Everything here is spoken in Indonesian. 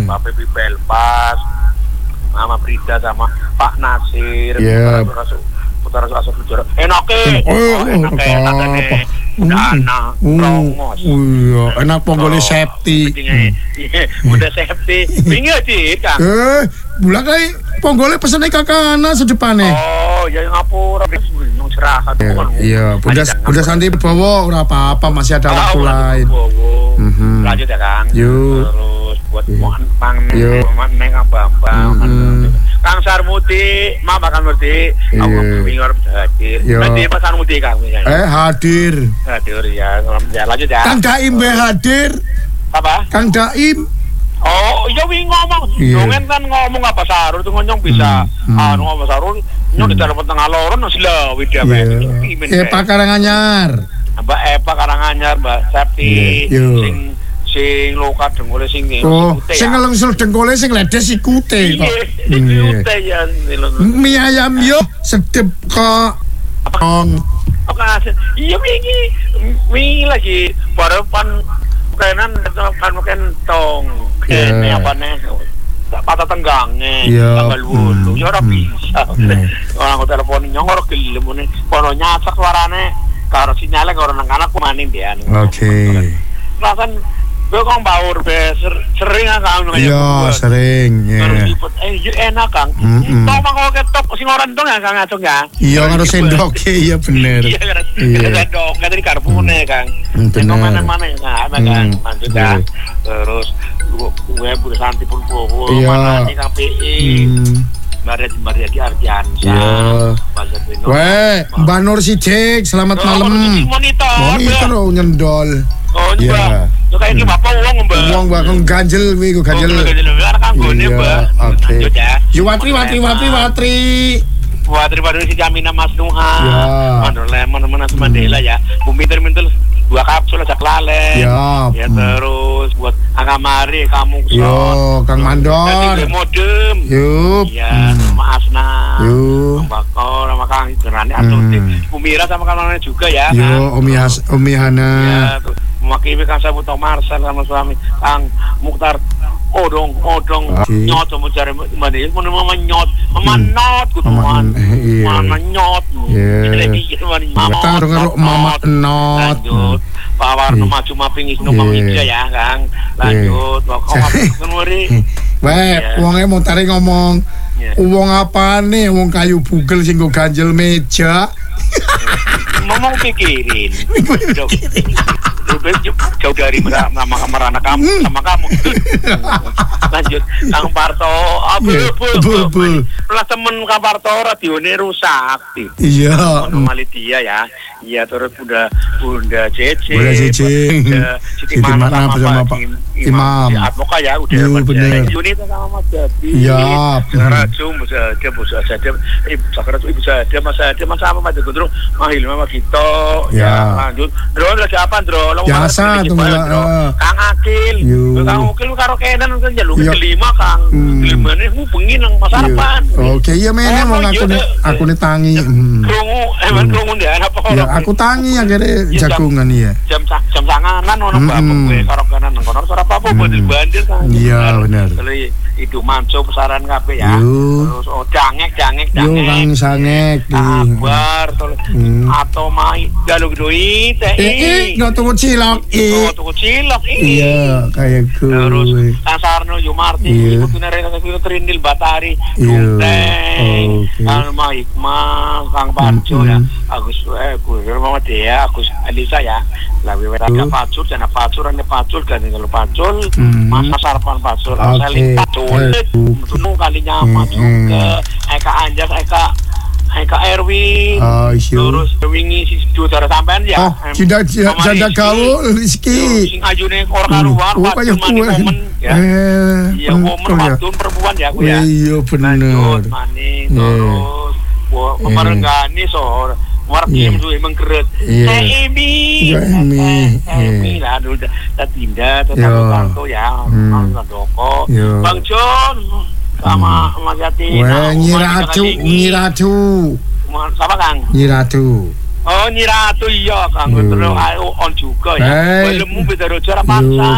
Pak Pepi Belpas, Mama Prida sama Pak Nasir, putar asal bicara. Enake, enak. Dana, promos. Iya, enak ponggole safety. Udah safety. Pinggir sih, Kang. Bulan kali ponggole pesene Kakana sedepane. Oh, ya ngapura nang serahat. Iya, udah santai bawa ora apa-apa, masih ada waktu lain. Lanjut ya, Kang. Yuk. Terus buat Pang Neng Bambang. Kang Sarmuti, Mama Kang Sarmuti, aku bingung hadir. Nanti Pak Sarmuti Kang. Hadir. Hadir ya, lanjut ya. Kang Daim hadir. Apa? Kang Daim. Oh, iya wingi ngomong. Dongen kan ngomong apa Sarul tuh ngonyong bisa. Ngomong Sarul, nyok di telepon tengah lorong nang Selawi dia. Pak Karanganyar. Mbak Epa Karanganyar, Mbak Septi, sing loka dengkule sing sing ngelungsur dengkule sing ledes ikute kok. Ikute ya. Mie ayam yo sedep kok. Iya wingi lagi barapan kenan kan tong kene apa nih patah tenggangnya tanggal 8 ya ora bisa orang telepon nyongor gelem ne kono nyasak suarane karo sinyale karo nang kana kumaning dian. Oke. Rasan gue kong baur sering Kang. Iya, sering. Enak Kang. Tau mangko ketok sing ora entong ya Kang Acung ya. Iya karo sendok iya bener. Iya sendok dari karpune Kang. Sendok mana-mana Kang. Lanjut ya. Terus gue buru santi pun bowo mana nih Kang PI. Maria di Ardiansa. Weh, Mbak Nur Sidek, selamat malam. Monitor nyendol. Oh iya. Yo kayak iki bapak wong Mbak ganjel kuwi go ganjel. Kan gone Mbak. Lanjut ya. Watri. Watri pada si Jamina Mas Nuha. Mandor lemon Mas Mandela ya. Bumi termintel 2 kapsul aja lale. Ya terus buat Akamari kamu Yo, Kang Mandor. Modem. Yup. Ya, sama Asna. Yup. Bakor sama Kang Gerani Atuti. Bumira sama Kang juga ya. Yo, Umi Hana. Ya, mewakili Kang Sabuto Marsal sama suami Kang Mukhtar odong nyot mau cari mana mau nyot kutuan mana nyot mama not lanjut pawar maju maping isno mamija ya Kang lanjut wonge mau tarik ngomong wong apane wong kayu bugel sing go ganjel meja ngomong pikirin jauh dari merana kamu sama kamu. Lanjut Kang Parto Plus temen Kang Parto radione rusak iya normali dia ya. Iya terus Bunda Cece Siti Mana sama Pak Imam advokat ya udah bener unit sama Mas Jadi iya Racung Ibu Sadem Mas sama Mas Gendro Mahil Mama Gito ya lanjut Dro lagi apa Dro biasa tuh Kang Akil Kang Akil karo kenan kan jalur kelima Kang kelimane bengi nang Pasarapan oke iya meneh wong aku ne tangi krungu krungu ndek apa aku tangi akhirnya jagungan iya jam sanganan ono bapak gue karo kenan nang kono ora apa-apa bandel Kang iya bener itu manco pesaran kabeh ya terus jangek Kang Sangek kabar atau mai jaluk duit no tunggu cilok iya kayak gue terus Kang Sarno Yumarti itu nereka Trindil Batari Tungteng Kang Hikmah Kang Panco ya Agus Mama Dea Agus Alisa ya lawi ada pacul dan pacul kan kalau pacul masa sarapan pacul saling pacul tunu kali nyama juga Eka Anjas Eka Erwin terus wingi si saudara sampean ya janda gaul Rizky sing ajune orang karuan momen ya iya momen wadon perempuan ya aku ya iya bener maning terus pemerenggani so warga itu emang keret Emi lah dulu tinda tetap ya Bang Doko Bang John sama Mas Yati Nyiratu siapa Kang? Nyiratu oh Nyiratu iya Kang terus on juga ya belum beda rojo paksa